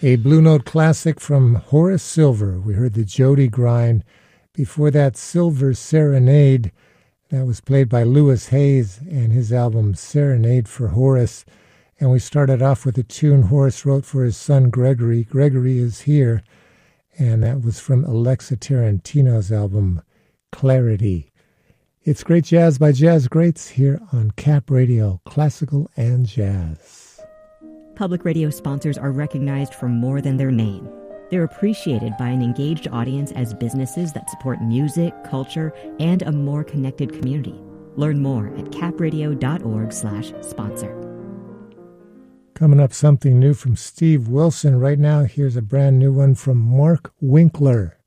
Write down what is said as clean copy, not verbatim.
A Blue Note classic from Horace Silver. We heard the Jody Grind. Before that, Silver Serenade. That was played by Louis Hayes and his album Serenade for Horace. And we started off with a tune Horace wrote for his son Gregory. Gregory is Here. And that was from Alexa Tarantino's album Clarity. It's Great Jazz by Jazz Greats here on Cap Radio, classical and jazz. Public radio sponsors are recognized for more than their name. They're appreciated by an engaged audience as businesses that support music, culture, and a more connected community. Learn more at capradio.org/sponsor. Coming up, something new from Steve Wilson. Right now, here's a brand new one from Mark Winkler.